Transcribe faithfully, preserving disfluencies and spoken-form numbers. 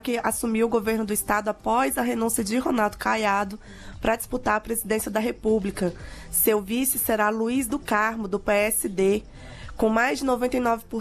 que assumiu o governo do estado após a renúncia de Ronaldo Caiado para disputar a presidência da República. Seu vice será Luiz do Carmo, do P S D, com mais de noventa e nove por cento